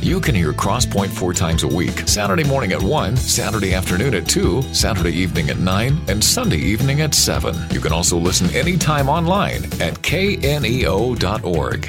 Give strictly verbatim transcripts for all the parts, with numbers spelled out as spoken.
You can hear Crosspoint four times a week, Saturday morning at one, Saturday afternoon at two, Saturday evening at nine, and Sunday evening at seven. You can also listen anytime online at K N E O dot org.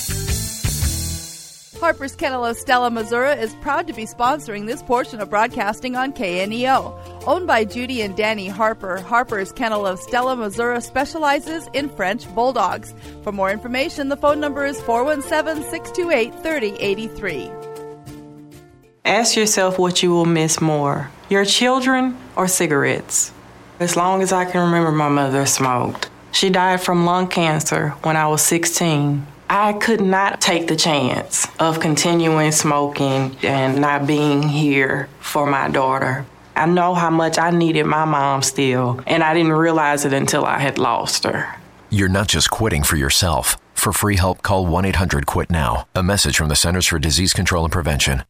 Harper's Kennel of Stella, Missouri is proud to be sponsoring this portion of broadcasting on K N E O. Owned by Judy and Danny Harper, Harper's Kennel of Stella, Missouri specializes in French Bulldogs. For more information, the phone number is four one seven, six two eight, three zero eight three. Ask yourself what you will miss more, your children or cigarettes. As long as I can remember, my mother smoked. She died from lung cancer when I was sixteen. I could not take the chance of continuing smoking and not being here for my daughter. I know how much I needed my mom still, and I didn't realize it until I had lost her. You're not just quitting for yourself. For free help, call one eight hundred quit now. A message from the Centers for Disease Control and Prevention.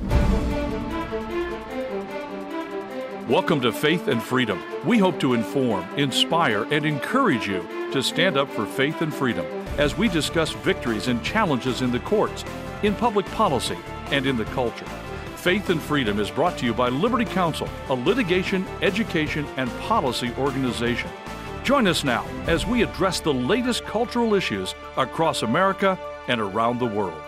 Welcome to Faith and Freedom. We hope to inform, inspire, and encourage you to stand up for faith and freedom as we discuss victories and challenges in the courts, in public policy, and in the culture. Faith and Freedom is brought to you by Liberty Counsel, a litigation, education, and policy organization. Join us now as we address the latest cultural issues across America and around the world.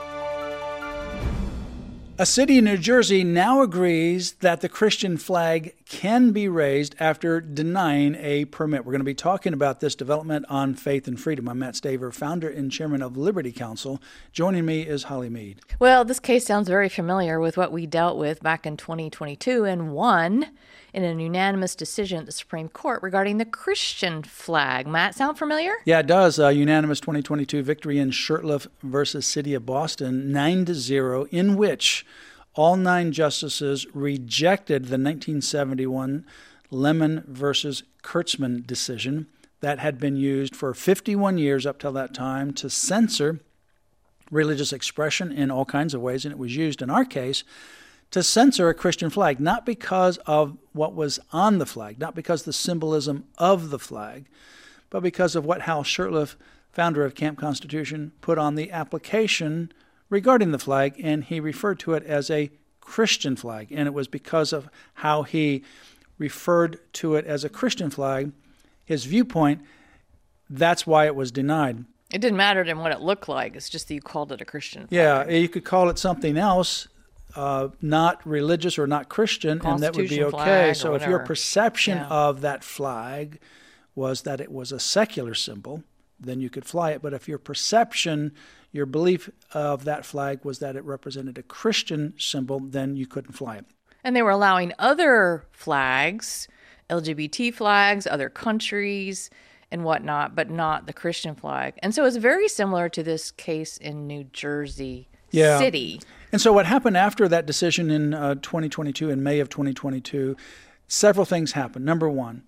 A city in New Jersey now agrees that the Christian flag can be raised after denying a permit. We're going to be talking about this development on Faith and Freedom. I'm Matt Staver, founder and chairman of Liberty Counsel. Joining me is Holly Mead. Well, this case sounds very familiar with what we dealt with back in twenty twenty-two and won in a unanimous decision at the Supreme Court regarding the Christian flag. Matt, sound familiar? Yeah, it does. A unanimous twenty twenty-two victory in Shurtleff versus City of Boston, nine to zero, in which all nine justices rejected the nineteen seventy-one Lemon versus Kurtzman decision that had been used for fifty-one years up till that time to censor religious expression in all kinds of ways, and it was used in our case to censor a Christian flag, not because of what was on the flag, not because of the symbolism of the flag, but because of what Hal Shurtleff, founder of Camp Constitution, put on the application regarding the flag, and he referred to it as a Christian flag. And it was because of how he referred to it as a Christian flag, his viewpoint, that's why it was denied. It didn't matter to him what it looked like. It's just that you called it a Christian flag. Yeah, you could call it something else, uh, not religious or not Christian, and that would be okay. So if your perception yeah. of that flag was that it was a secular symbol, then you could fly it. But if your perception, your belief of that flag was that it represented a Christian symbol, then you couldn't fly it. And they were allowing other flags, L G B T flags, other countries and whatnot, but not the Christian flag. And so it's very similar to this case in New Jersey yeah. City. And so what happened after that decision in uh, twenty twenty-two, in May of twenty twenty-two, several things happened. Number one,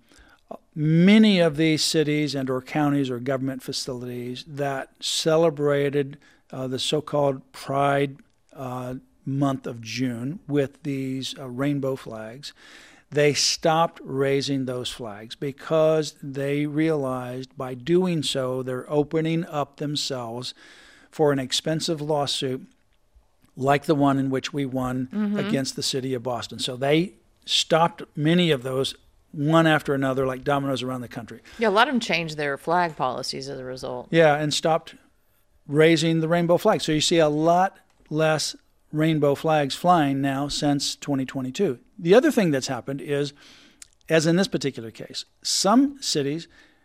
many of these cities and or counties or government facilities that celebrated uh, the so-called Pride uh, month of June with these uh, rainbow flags, they stopped raising those flags because they realized by doing so they're opening up themselves for an expensive lawsuit like the one in which we won mm-hmm. against the city of Boston. So they stopped many of those one after another, like dominoes around the country. Yeah, a lot of them changed their flag policies as a result. Yeah, and stopped raising the rainbow flag. So you see a lot less rainbow flags flying now since twenty twenty-two. The other thing that's happened is, as in this particular case, some cities,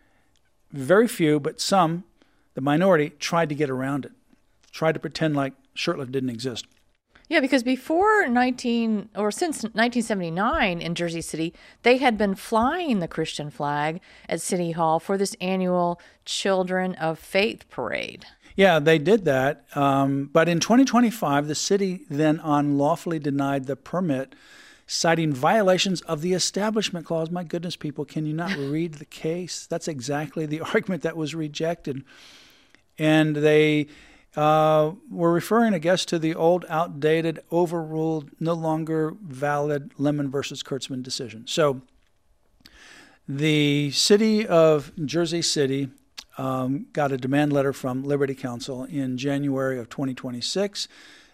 very few, but some, the minority, tried to get around it, tried to pretend like Shurtleff didn't exist. Yeah, because before nineteen or since nineteen seventy-nine in Jersey City, they had been flying the Christian flag at City Hall for this annual Children of Faith parade. Yeah, they did that. Um, but in twenty twenty-five, the city then unlawfully denied the permit, citing violations of the Establishment Clause. My goodness, people, can you not read the case? That's exactly the argument that was rejected. And they uh, were referring, I guess, to the old, outdated, overruled, no longer valid Lemon versus Kurtzman decision. So the city of Jersey City um, got a demand letter from Liberty Counsel in January of twenty twenty-six